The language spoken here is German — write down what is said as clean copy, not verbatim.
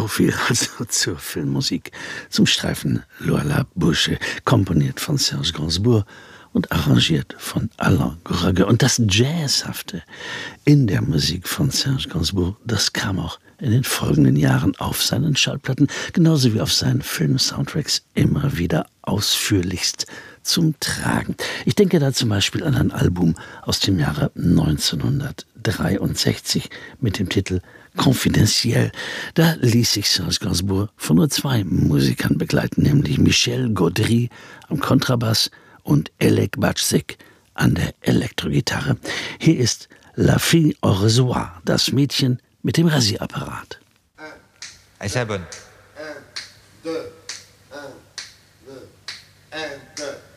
So viel also zur Filmmusik, zum Streifen Loa la Bouche, komponiert von Serge Gainsbourg und arrangiert von Alain Goraguer. Und das Jazzhafte in der Musik von Serge Gainsbourg, das kam auch in den folgenden Jahren auf seinen Schallplatten, genauso wie auf seinen Film-Soundtracks immer wieder ausführlichst zum Tragen. Ich denke da zum Beispiel an ein Album aus dem Jahre 1963 mit dem Titel Confidentiel. Da ließ sich Serge Gainsbourg von nur 2 Musikern begleiten, nämlich Michel Gaudry am Kontrabass und Elek Baczik an der Elektrogitarre. Hier ist La Fille au Rasoir, das Mädchen mit dem Rasierapparat. Allez, c'est la bonne. 1, 2, 1, 2, 1, 2.